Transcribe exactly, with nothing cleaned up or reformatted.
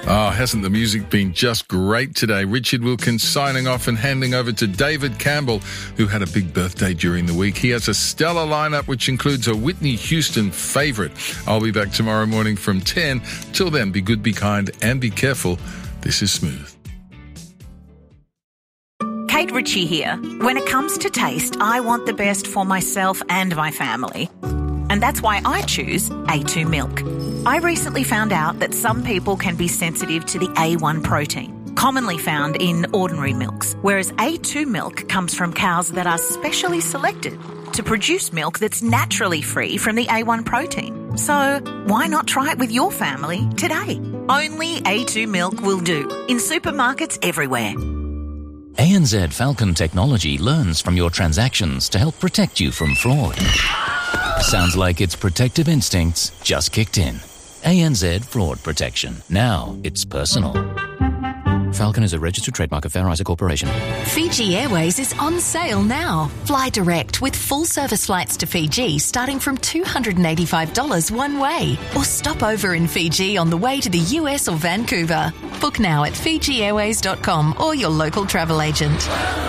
Oh, hasn't the music been just great today? Richard Wilkins signing off and handing over to David Campbell, who had a big birthday during the week. He has a stellar lineup, which includes a Whitney Houston favourite. I'll be back tomorrow morning from ten. Till then, be good, be kind, and be careful. This is Smooth. Kate Ritchie here. When it comes to taste, I want the best for myself and my family. And that's why I choose A two milk. I recently found out that some people can be sensitive to the A one protein, commonly found in ordinary milks, whereas A two milk comes from cows that are specially selected to produce milk that's naturally free from the A one protein. So why not try it with your family today? Only A two milk will do, in supermarkets everywhere. A N Z Falcon Technology learns from your transactions to help protect you from fraud. Sounds like its protective instincts just kicked in. A N Z Fraud Protection. Now it's personal. Falcon is a registered trademark of Fair Isaac Corporation. Fiji Airways is on sale now. Fly direct with full service flights to Fiji starting from two hundred eighty-five dollars one way. Or stop over in Fiji on the way to the U S or Vancouver. Book now at fiji airways dot com or your local travel agent.